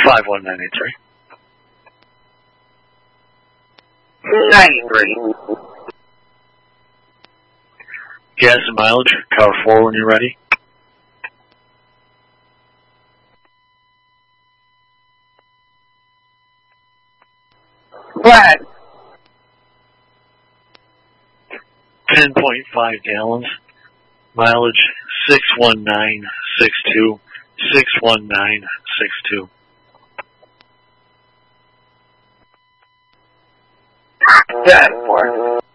51983. 93. Gas and mileage, car 4 when you're ready. Black. 10.5 gallons. Mileage 61962. 61962. Got 4.